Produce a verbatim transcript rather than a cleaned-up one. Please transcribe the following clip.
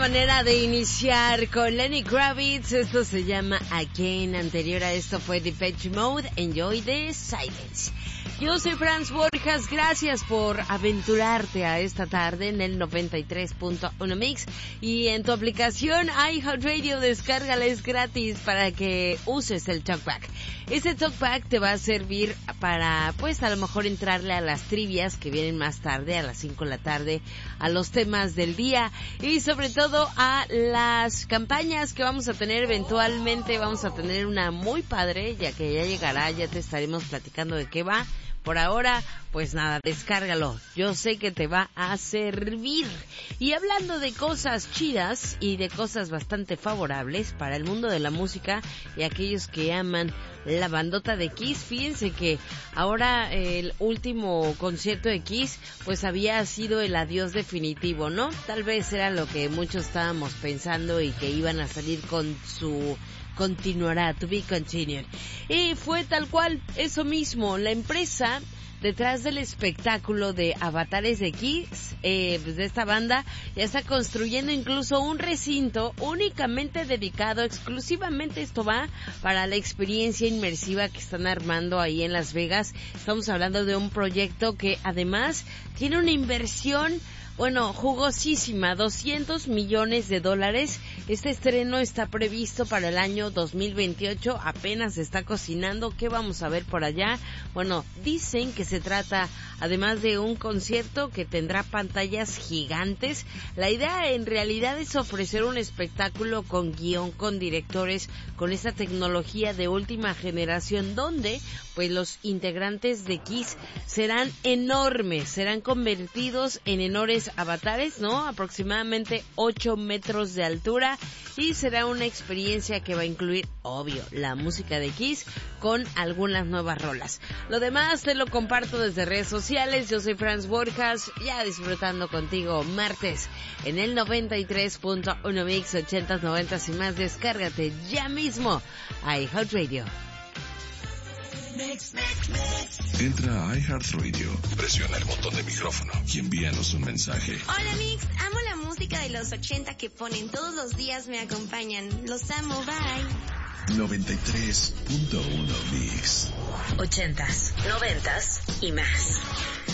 Manera de iniciar con Lenny Kravitz. Esto se llama Again. Anterior a esto fue Depeche Mode, Enjoy the Silence. Yo soy Franz Borjas, gracias por aventurarte a esta tarde en el noventa y tres punto uno Mix y en tu aplicación iHeartRadio. Descárgales gratis para que uses el TalkBack. Este TalkBack te va a servir para, pues, a lo mejor entrarle a las trivias que vienen más tarde, a las cinco de la tarde, a los temas del día y sobre todo a las campañas que vamos a tener eventualmente. Vamos a tener una muy padre, ya que ya llegará, ya te estaremos platicando de qué va. Por ahora, pues nada, descárgalo. Yo sé que te va a servir. Y hablando de cosas chidas y de cosas bastante favorables para el mundo de la música y aquellos que aman la bandota de Kiss, fíjense que ahora el último concierto de Kiss pues había sido el adiós definitivo, ¿no? Tal vez era lo que muchos estábamos pensando y que iban a salir con su... continuará, to be continued. Y fue tal cual, eso mismo. La empresa detrás del espectáculo de Avatares de Kiss, eh, pues de esta banda, ya está construyendo incluso un recinto únicamente dedicado, exclusivamente esto va para la experiencia inmersiva que están armando ahí en Las Vegas. Estamos hablando de un proyecto que además tiene una inversión, bueno, jugosísima, doscientos millones de dólares. Este estreno está previsto para el año dos mil veintiocho, apenas se está cocinando. ¿Qué vamos a ver por allá? Bueno, dicen que se trata, además de un concierto que tendrá pantallas gigantes. La idea en realidad es ofrecer un espectáculo con guión, con directores, con esta tecnología de última generación, donde pues los integrantes de Kiss serán enormes, serán convertidos en enormes avatares, ¿no? Aproximadamente ocho metros de altura, y será una experiencia que va a incluir, obvio, la música de Kiss con algunas nuevas rolas. Lo demás te lo comparto desde redes sociales. Yo soy Franz Borjas, ya disfrutando contigo martes en el noventa y tres punto uno Mix, ochentas, noventas y más. Descárgate ya mismo a iHeartRadio. Entra a iHeartRadio, presiona el botón de micrófono y envíanos un mensaje. Hola Mix, amo la música de los ochenta que ponen todos los días, me acompañan. Los amo, bye. noventa y tres punto uno Mix. Ochentas, noventas y más.